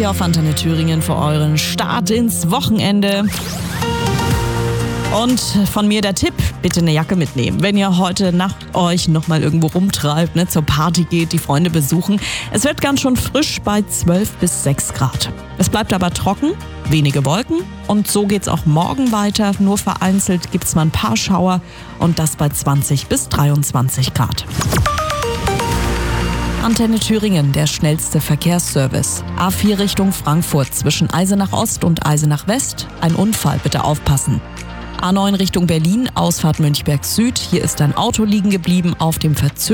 Hier auf Antenne Thüringen für euren Start ins Wochenende. Und von mir der Tipp, bitte eine Jacke mitnehmen. Wenn ihr heute Nacht euch nochmal irgendwo rumtreibt, zur Party geht, die Freunde besuchen. Es wird ganz schön frisch bei 12 bis 6 Grad. Es bleibt aber trocken, wenige Wolken und so geht's auch morgen weiter. Nur vereinzelt gibt's mal ein paar Schauer und das bei 20 bis 23 Grad. Antenne Thüringen, der schnellste Verkehrsservice. A4 Richtung Frankfurt zwischen Eisenach Ost und Eisenach West. Ein Unfall, bitte aufpassen. A9 Richtung Berlin, Ausfahrt Münchberg Süd. Hier ist ein Auto liegen geblieben auf dem